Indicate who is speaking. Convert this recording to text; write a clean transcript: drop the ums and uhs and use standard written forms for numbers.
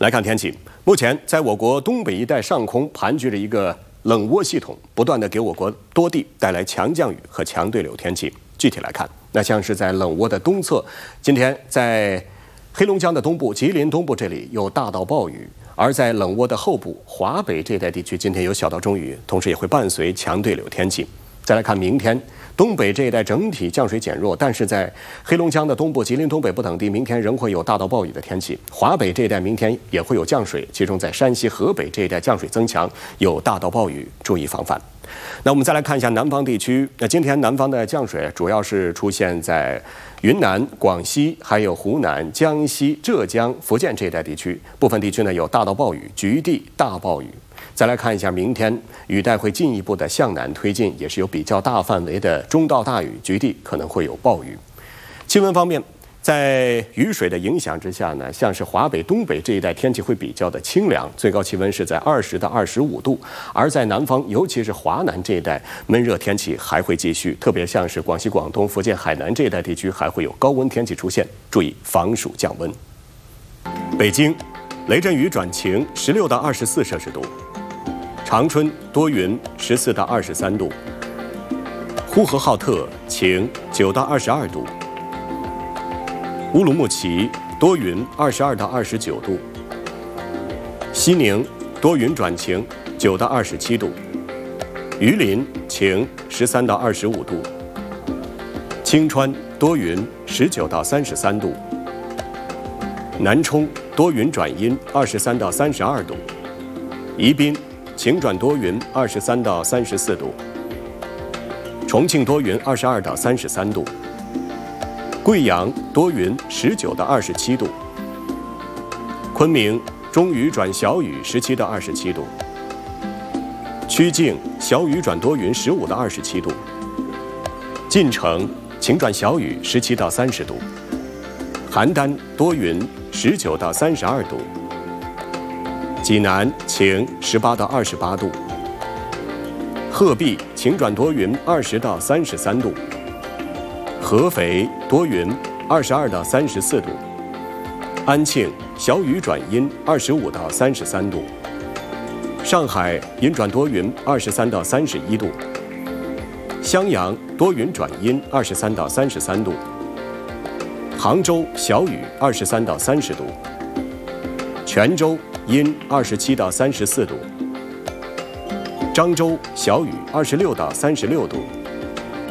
Speaker 1: 来看天气，目前在我国东北一带上空盘踞着一个冷涡系统，不断的给我国多地带来强降雨和强对流天气。具体来看，那像是在冷涡的东侧，今天在黑龙江的东部、吉林东部这里有大到暴雨，而在冷涡的后部华北这一带地区，今天有小到中雨，同时也会伴随强对流天气。再来看明天，东北这一带整体降水减弱，但是在黑龙江的东部、吉林东北部等地，明天仍会有大到暴雨的天气。华北这一带明天也会有降水，其中在山西、河北这一带降水增强，有大到暴雨，注意防范。那我们再来看一下南方地区，那今天南方的降水主要是出现在云南、广西、还有湖南、江西、浙江、福建这一带地区，部分地区呢有大到暴雨，局地大暴雨。再来看一下明天，雨带会进一步的向南推进，也是有比较大范围的中到大雨，局地可能会有暴雨。气温方面，在雨水的影响之下呢，像是华北、东北这一带天气会比较的清凉，最高气温是在20到25度。而在南方，尤其是华南这一带，闷热天气还会继续，特别像是广西、广东、福建、海南这一带地区还会有高温天气出现，注意防暑降温。北京，雷阵雨转晴，16到24摄氏度。长春多云，14到23度；呼和浩特晴，9到22度；乌鲁木齐多云，22到29度；西宁多云转晴，9到27度；榆林晴，13到25度；青川多云，19到33度；南充多云转阴，23到32度；宜宾晴转多云，23到34度；重庆多云，22到33度；贵阳多云，19到27度；昆明中雨转小雨，17到27度；曲靖小雨转多云，15到27度；晋城晴转小雨，17到30度；邯郸多云，19到32度；济南晴，18到28度；鹤壁晴转多云，20到33度；合肥多云，22到34度；安庆小雨转阴，25到33度；上海阴转多云，23到31度；襄阳多云转阴，23到33度；杭州小雨，23到30度；泉州阴27到34度；漳州小雨26到36度；